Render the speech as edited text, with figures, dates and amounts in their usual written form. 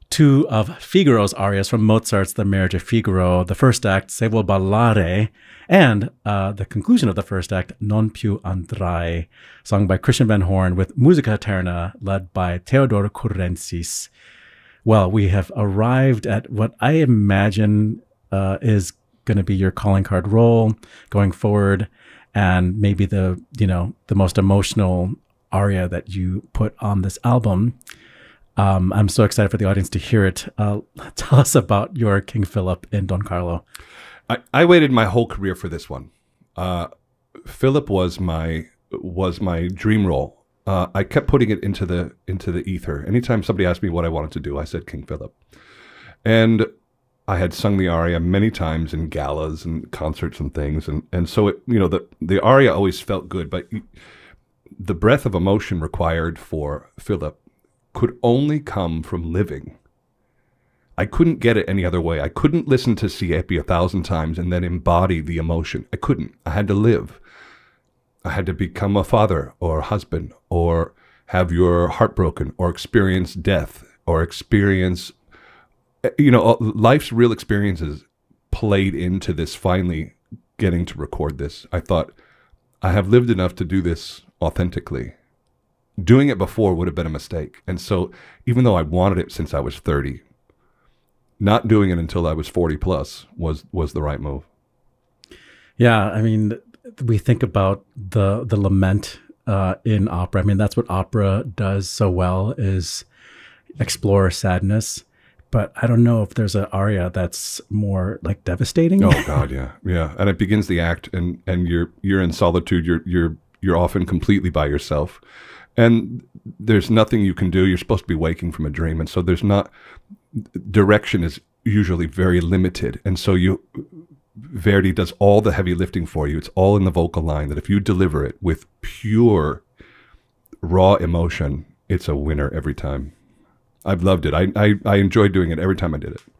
two of Figaro's arias from Mozart's The Marriage of Figaro, the first act, Se vuol ballare, and the conclusion of the first act, Non più andrai, sung by Christian Van Horn with Musica Eterna, led by Theodor Courensis. Well, we have arrived at what I imagine is going to be your calling card role going forward, and maybe the most emotional aria that you put on this album. I'm so excited for the audience to hear it. Tell us about your King Philip in Don Carlo. I waited my whole career for this one. Philip was my dream role. I kept putting it into the ether. Anytime somebody asked me what I wanted to do, I said King Philip. And I had sung the aria many times in galas and concerts and things, and so it, the aria always felt good, but the breadth of emotion required for Philip could only come from living. I couldn't get it any other way. I couldn't listen to Siepi 1,000 times and then embody the emotion. I couldn't. I had to live. I had to become a father or a husband, or have your heart broken, or experience death, or experience, life's real experiences played into this, finally getting to record this. I thought, I have lived enough to do this authentically. Doing it before would have been a mistake. And so even though I wanted it since I was 30, not doing it until I was 40 plus was the right move. Yeah, I mean, we think about the lament in opera. I mean, that's what opera does so well, is explore sadness. But I don't know if there's an aria that's more like devastating. Oh God, yeah. And it begins the act, and you're in solitude. You're often completely by yourself. And there's nothing you can do. You're supposed to be waking from a dream. And so direction is usually very limited. And so Verdi does all the heavy lifting for you. It's all in the vocal line, that if you deliver it with pure, raw emotion, it's a winner every time. I've loved it. I enjoyed doing it every time I did it.